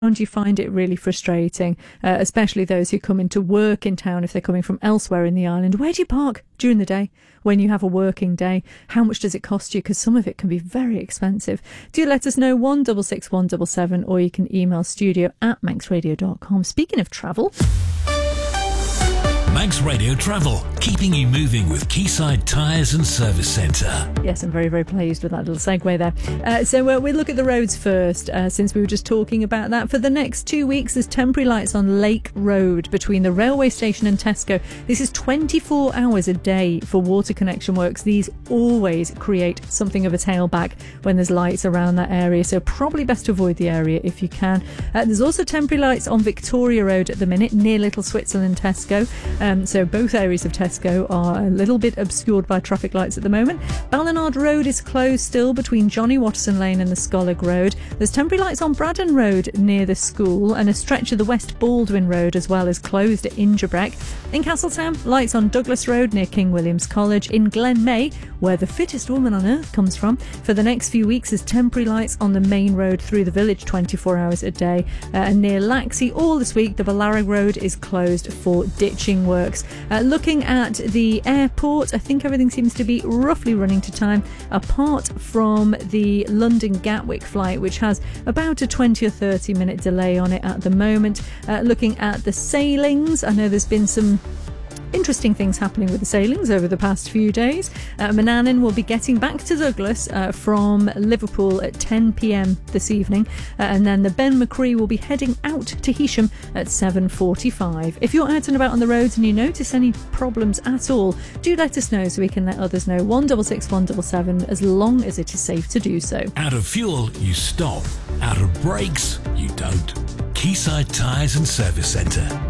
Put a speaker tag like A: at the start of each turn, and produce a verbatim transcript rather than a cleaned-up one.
A: Don't you find it really frustrating, uh, especially those who come into work in town if they're coming from elsewhere in the island? Where do you park during the day when you have a working day? How much does it cost you? Because some of it can be very expensive. Do let us know, one six six one seven seven, or you can email studio at manx radio dot com. Speaking of travel...
B: Manx Radio Travel, keeping you moving with Quayside Tyres and Service Centre.
A: Yes, I'm very, very pleased with that little segue there. Uh, so uh, we'll look at the roads first, uh, since we were just talking about that. For the next two weeks, there's temporary lights on Lake Road between the railway station and Tesco. This is twenty-four hours a day for water connection works. These always create something of a tailback when there's lights around that area, so probably best to avoid the area if you can. Uh, there's also temporary lights on Victoria Road at the minute, near Little Switzerland Tesco. Um, so both areas of Tesco are a little bit obscured by traffic lights at the moment. Ballinard Road is closed still between Johnny Watterson Lane and the Scoleg Road. There's temporary lights on Braddon Road near the school, and a stretch of the West Baldwin Road as well is closed at Ingerbreck. In Castletown, lights on Douglas Road near King William's College. In Glen May, where the fittest woman on earth comes from, for the next few weeks there's temporary lights on the main road through the village twenty-four hours a day. Uh, and near Laxey all this week, the Ballarag Road is closed for ditching works. Uh, looking at the airport, I think everything seems to be roughly running to time, apart from the London Gatwick flight, which has about a twenty or thirty minute delay on it at the moment. Uh, looking at the sailings, I know there's been some interesting things happening with the sailings over the past few days. Uh, Manannan will be getting back to Douglas uh, from Liverpool at ten p.m. this evening, uh, and then the Ben Macree will be heading out to Heysham at seven forty-five. If you're out and about on the roads and you notice any problems at all, do let us know so we can let others know. one six six one seven seven, as long as it is safe to do so.
B: Out of fuel, you stop. Out of brakes, you don't. Quayside Tyres and Service Centre.